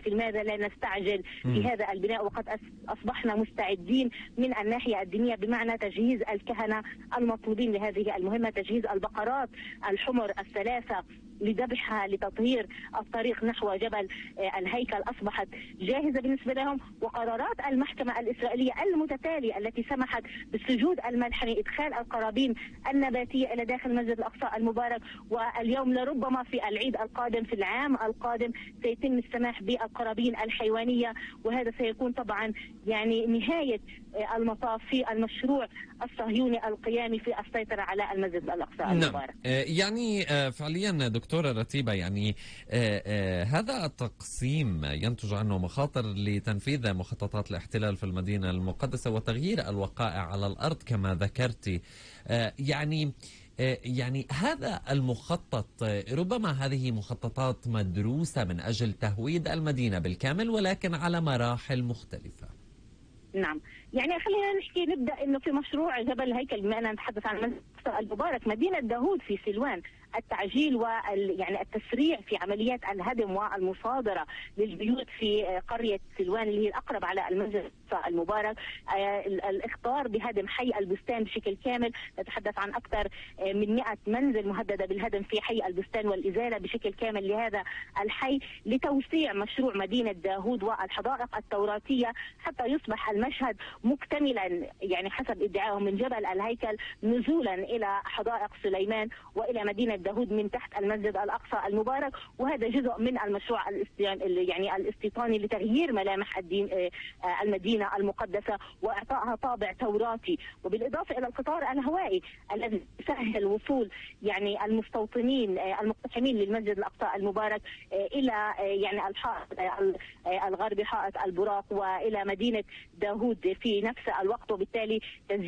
لماذا لا نستعجل في هذا البناء وقد أصبحنا مستعدين من الناحية الدينية، بمعنى تجهيز الكهنة المطلوبين لهذه المهمة، تجهيز البقرات الحمر الثلاثة لذبحها لتطهير الطريق نحو جبل الهيكل أصبحت جاهزة بالنسبة لهم. وقرارات المحكمة الإسرائيلية المتتالية التي سمحت بالسجود الملحمي إدخال القرابين النباتية إلى داخل مسجد الأقصى المبارك، واليوم لربما في العيد القادم في العام القادم سيتم السماح بالقرابين الحيوانية، وهذا سيكون طبعا يعني نهاية المطاف في المشروع الصهيوني القيامي في السيطرة على المسجد الأقصى المبارك. يعني فعليا دكتورة رتيبة، يعني هذا التقسيم ينتج عنه مخاطر لتنفيذ مخططات الاحتلال في المدينة المقدسة وتغيير الوقائع على الأرض كما ذكرتي. يعني هذا المخطط ربما هذه مخططات مدروسة من أجل تهويد المدينة بالكامل ولكن على مراحل مختلفة. نعم، يعني خلينا نحكي نبدأ انه في مشروع جبل الهيكل، بما اننا نتحدث عن المسجد المبارك مدينة داوود في سلوان، التعجيل يعني التسريع في عمليات الهدم والمصادرة للبيوت في قرية سلوان اللي هي الأقرب على المسجد المبارك، الإخطار بهدم حي البستان بشكل كامل، نتحدث عن أكثر من 100 منزل مهددة بالهدم في حي البستان والإزالة بشكل كامل لهذا الحي لتوسيع مشروع مدينة داوود والحدائق التوراتية حتى يصبح المشهد مكتملا، يعني حسب ادعائهم من جبل الهيكل نزولا إلى حدائق سليمان وإلى مدينة داوود من تحت المسجد الأقصى المبارك. وهذا جزء من المشروع يعني الاستيطاني لتغيير ملامح المدينة المقدسة وإعطائها طابع توراتي، وبالإضافة إلى القطار الهوائي الذي يسهل وصول يعني المستوطنين المقتحمين للمسجد الأقصى المبارك إلى يعني الحائط الغربي حائط البراق وإلى مدينة داوود في نفس الوقت، وبالتالي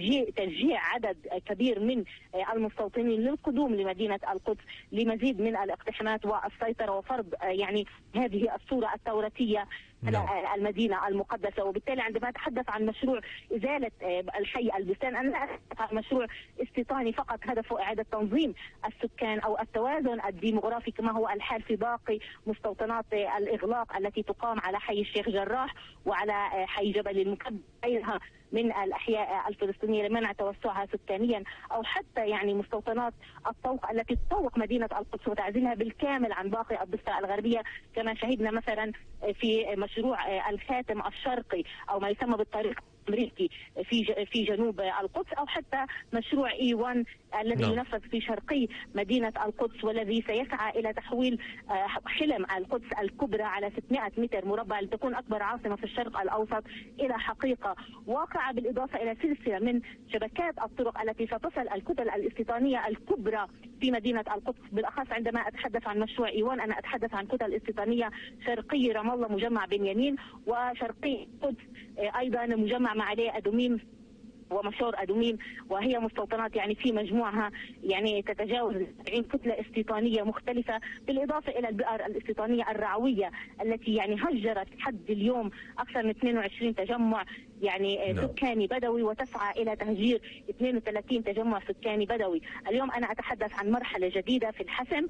تشجيع عدد كبير من المستوطنين للقدوم لمدينة القدس لمزيد من الاقتحامات والسيطرة وفرض يعني هذه الصورة التوراتية على المدينة المقدسة. وبالتالي عندما أتحدث عن مشروع إزالة الحي البستان أنا لا أتحدث عن مشروع استيطاني فقط هدفه إعادة تنظيم السكان أو التوازن الديموغرافي كما هو الحال في باقي مستوطنات الإغلاق التي تقام على حي الشيخ جراح وعلى حي جبل المكب غيرها من الأحياء الفلسطينية لمنع توسعها سكانيا، أو حتى يعني مستوطنات الطوق التي تطوق مدينة القدس وتعزلها بالكامل عن باقي الضفة الغربية كما شهدنا مثلا في مشروع الخاتم الشرقي أو ما يسمى بالطريق الأمريكي في جنوب القدس، أو حتى مشروع E1 الذي ينفذ في شرقي مدينة القدس والذي سيسعى إلى تحويل حلم القدس الكبرى على 600 متر مربع لتكون أكبر عاصمة في الشرق الأوسط إلى حقيقة واقعة، بالإضافة إلى سلسلة من شبكات الطرق التي ستصل الكتل الاستيطانية الكبرى في مدينة القدس. بالأخص عندما أتحدث عن مشروع E1 أنا أتحدث عن كتل استيطانية شرقي رام الله مجمع بنيامين، وشرقي القدس أيضا مجمع معالي أدوميم ومشور أدوميم، وهي مستوطنات يعني في مجموعها يعني تتجاوز 70 كتلة استيطانية مختلفة، بالإضافة إلى البئر الاستيطانية الرعوية التي يعني هجرت حد اليوم أكثر من 22 تجمع يعني سكاني بدوي وتسعى إلى تهجير 32 تجمع سكاني بدوي. اليوم أنا أتحدث عن مرحلة جديدة في الحسم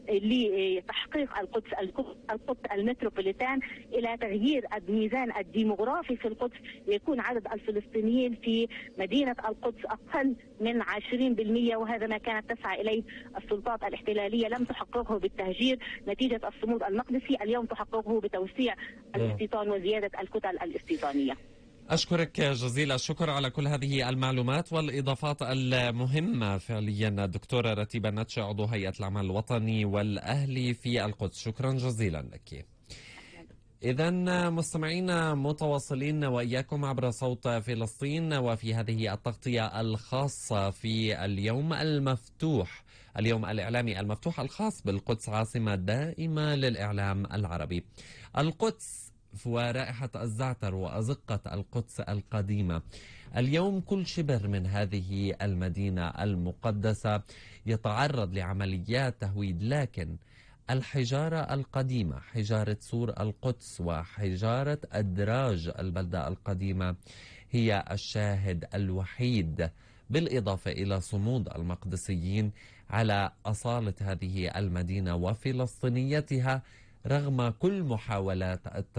لتحقيق القدس المتروبوليتان إلى تغيير الميزان الديموغرافي في القدس، يكون عدد الفلسطينيين في مدينة القدس أقل من 20%، وهذا ما كانت تسعى إليه السلطات الاحتلالية لم تحققه بالتهجير نتيجة الصمود المقدسي، اليوم تحققه بتوسيع الاستيطان وزيادة الكتل الاستيطانية. أشكرك جزيل الشكر على كل هذه المعلومات والإضافات المهمة فعليا الدكتورة رتيبة نتشا عضو هيئة العمل الوطني والأهلي في القدس، شكرا جزيلا لك. إذا مستمعينا متواصلين وإياكم عبر صوت فلسطين وفي هذه التغطية الخاصة في اليوم المفتوح، اليوم الإعلامي المفتوح الخاص بالقدس عاصمة دائمة للإعلام العربي. القدس ورائحة الزعتر وأزقة القدس القديمة. اليوم كل شبر من هذه المدينة المقدسة يتعرض لعمليات تهويد، لكن الحجارة القديمة، حجارة سور القدس وحجارة أدراج البلدة القديمة، هي الشاهد الوحيد بالإضافة إلى صمود المقدسيين على أصالة هذه المدينة وفلسطينيتها رغم كل محاولات